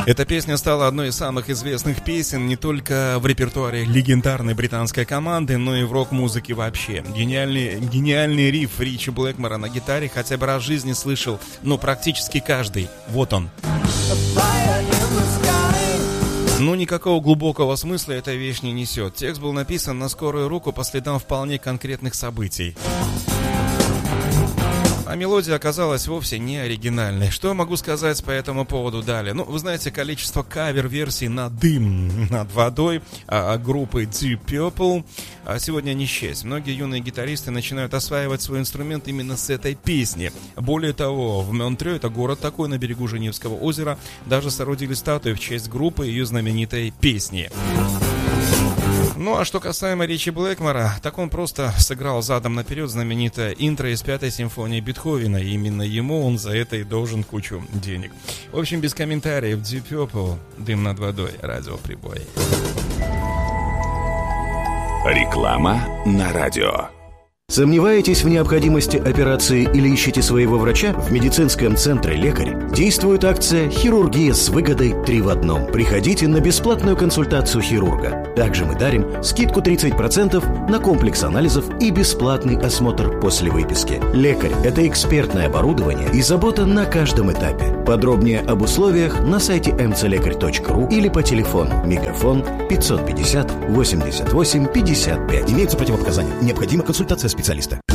Эта песня стала одной из самых известных песен не только в репертуаре легендарной британской команды, но и в рок-музыке вообще. Гениальный риф Ричи Блэкмора на гитаре хотя бы раз в жизни слышал, практически каждый. Вот он. Никакого глубокого смысла эта вещь не несет. Текст был написан на скорую руку по следам вполне конкретных событий. А мелодия оказалась вовсе не оригинальной. Что могу сказать по этому поводу далее? Вы знаете, количество кавер-версий на «Дым над водой» группы Deep Purple сегодня не счесть. Многие юные гитаристы начинают осваивать свой инструмент именно с этой песни. Более того, в Монтрео, это город такой на берегу Женевского озера, даже соорудили статую в честь группы и ее знаменитой песни. А что касаемо Ричи Блэкмора, так он просто сыграл задом наперед знаменитое интро из 5-й симфонии Бетховена, и именно ему он за это и должен кучу денег. В общем, без комментариев, Deep Purple, «Дым над водой», радиоприбой. Реклама на радио. Сомневаетесь в необходимости операции или ищете своего врача? В медицинском центре «Лекарь» действует акция «Хирургия с выгодой 3 в 1». Приходите на бесплатную консультацию хирурга. Также мы дарим скидку 30% на комплекс анализов и бесплатный осмотр после выписки. «Лекарь» — это экспертное оборудование и забота на каждом этапе. Подробнее об условиях на сайте mcлекарь.ру или по телефону мегафон 550 88 55. Имеются противопоказания. Необходима консультация специалиста.